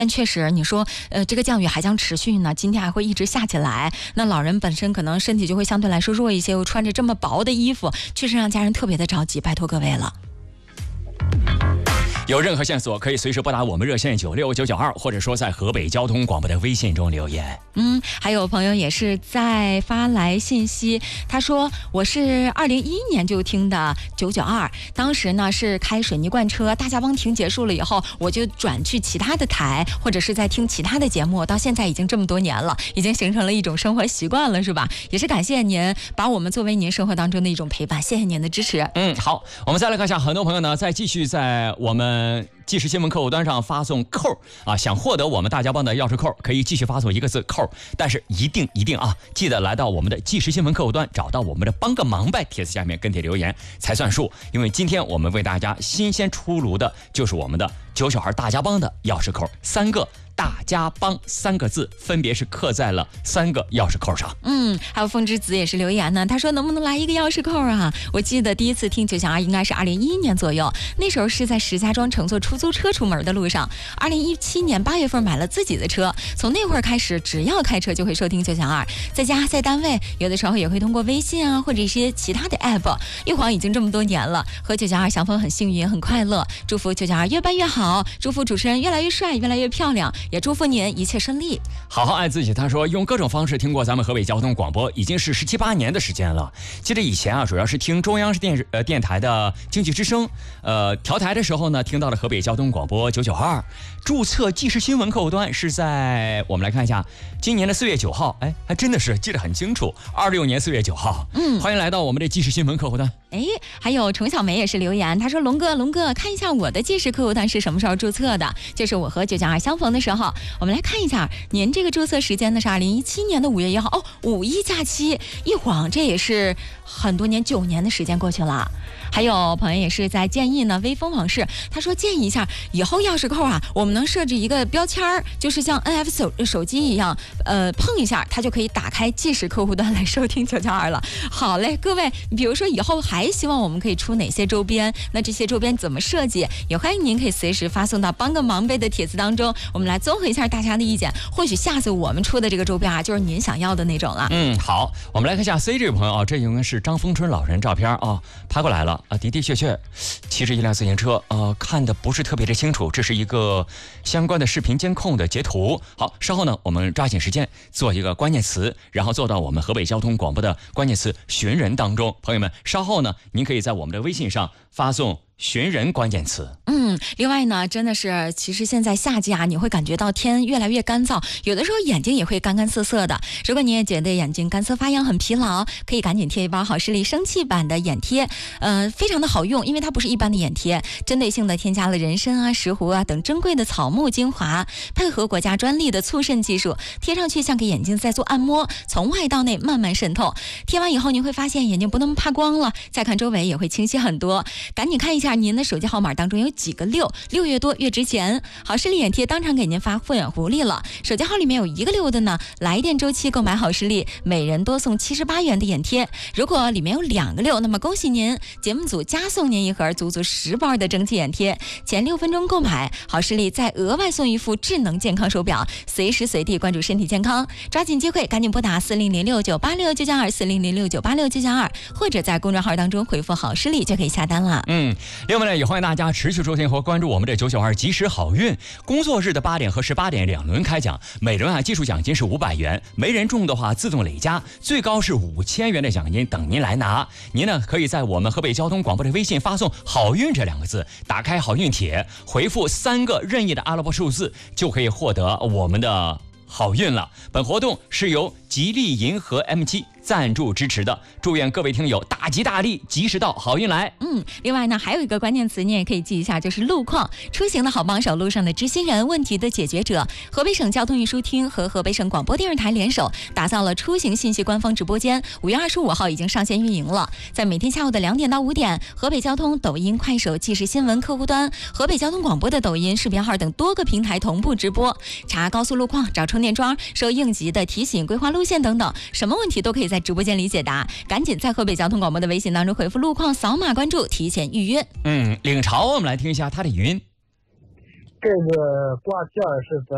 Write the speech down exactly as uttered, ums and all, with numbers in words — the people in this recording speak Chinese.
但确实，你说，呃，这个降雨还将持续呢，今天还会一直下起来。那老人本身可能身体就会相对来说弱一些，又穿着这么薄的衣服，确实让家人特别的着急，拜托各位了。 有任何线索可以随时拨打我们热线九六九九二，或者说在河北交通广播的微信中留言。 嗯，还有朋友也是在发来信息，他说我是二零一一年就听的九九二，当时呢是开水泥罐车，大家帮停结束了以后，我就转去其他的台，或者是在听其他的节目，到现在已经这么多年了，已经形成了一种生活习惯了，是吧？也是感谢您把我们作为您生活当中的一种陪伴，谢谢您的支持。 嗯，好，我们再来看一下，很多朋友呢在继续在我们即时新闻客户端上发送扣啊，想获得我们大家帮的钥匙扣，可以继续发送一个字扣，但是一定一定啊，记得来到我们的即时新闻客户端，找到我们的帮个忙呗帖子下面跟帖留言才算数。因为今天我们为大家新鲜出炉的就是我们的九九二大家帮的钥匙扣，三个大家帮三个字分别是刻在了三个钥匙扣上。 嗯，还有风之子也是留言呢，他说能不能来一个钥匙扣啊？我记得第一次听九九二应该是二零一一年左右，那时候是在石家庄乘坐出租车出门的路上。二零一七年八月份买了自己的车，从那会儿开始，只要开车就会收听九九二，在家在单位，有的时候也会通过微信啊或者一些其他的 app。一晃已经这么多年了，和九九二相逢很幸运，很快乐。祝福九九二越办越好，祝福主持人越来越帅，越来越漂亮。也祝福您一切顺利， 好好爱自己。他说用各种方式听过咱们河北交通广播已经是十七八年的时间了。记得以前啊，主要是听中央电视呃电台的经济之声，呃调台的时候呢，听到了河北交通广播九九二。注册即时新闻客户端是在我们来看一下，今年的四月九号，哎，还真的是记得很清楚，二六年四月九号。嗯，欢迎来到我们的即时新闻客户端。 哎，还有程小梅也是留言，她说龙哥龙哥看一下我的即时客户端是什么时候注册的，就是我和九九二相逢的时候。我们来看一下，您这个注册时间呢是二零一七年的五月一号，哦，五一假期，一晃这也是很多年，九年的时间过去了。还有朋友也是在建议呢，微风往事，他说建议一下，以后钥匙扣啊，我们能设置一个标签儿，就是像 N F 手手机一样，呃，碰一下它就可以打开即时客户端来收听九九二了。好嘞，各位，比如说以后还希望我们可以出哪些周边，那这些周边怎么设计，也欢迎您可以随时发送到帮个忙呗的帖子当中，我们来综合一下大家的意见，或许下次我们出的这个周边啊，就是您想要的那种了。 嗯，好，我们来看一下 C 这位朋友啊，这应该是张丰春老人照片啊，拍过来了啊，的的确确骑着一辆自行车，呃，看的不是特别的清楚，这是一个相关的视频监控的截图。好，稍后呢，我们抓紧时间做一个关键词，然后做到我们河北交通广播的关键词寻人当中。朋友们，稍后呢，您可以在我们的微信上发送寻人关键词。 嗯，另外呢，真的是，其实现在夏季啊，你会感觉到天越来越干燥，有的时候眼睛也会干干涩涩的。如果你也觉得眼睛干涩发痒很疲劳，可以赶紧贴一包好视力生气版的眼贴，呃，非常的好用，因为它不是一般的眼贴，针对性的添加了人参啊、石斛啊等珍贵的草木精华，配合国家专利的促渗技术，贴上去像给眼睛在做按摩，从外到内慢慢渗透。贴完以后，你会发现眼睛不那么怕光了，再看周围也会清晰很多。赶紧看一下您的手机号码当中有几个六，六越多越值钱。好视力眼贴当场给您发会员福利了，手机号里面有一个六的呢，来电周期购买好视力，每人多送七十八元的眼贴。如果里面有两个六，那么恭喜您，节目组加送您一盒足足十包的蒸汽眼贴。前六分钟购买，好视力再额外送一副智能健康手表，随时随地关注身体健康。抓紧机会，赶紧拨打四零零六九八六九九二四零零六九八六九九二，或者在公众号当中回复好视力就可以下单了。 嗯，另外呢，也欢迎大家持续收听和关注我们的九九二及时好运。工作日的八点和十八点两轮开奖，每轮啊基础奖金是五百元，没人中的话自动累加，最高是五千元的奖金等您来拿。您呢可以在我们河北交通广播的微信发送好运这两个字，打开好运帖，回复三个任意的阿拉伯数字，就可以获得我们的好运了。本活动是由吉利银河 M 七赞助支持的，祝愿各位听友大吉大利，吉时到，好运来。 嗯，另外呢，还有一个关键词你也可以记一下，就是路况，出行的好帮手，路上的知心人，问题的解决者。河北省交通运输厅和河北省广播电视台联手打造了出行信息官方直播间，五月二十五号已经上线运营了。在每天下午的两点到五点，河北交通、抖音、快手、即时新闻客户端、河北交通广播的抖音视频号等多个平台同步直播，查高速路况、找充电桩、收应急的提醒、规划路线等等，什么问题都可以在直播间里解答。赶紧在河北交通广播的微信当中回复路况，扫码关注，提前预约。 嗯，领潮，我们来听一下他的语音。 这个挂件是在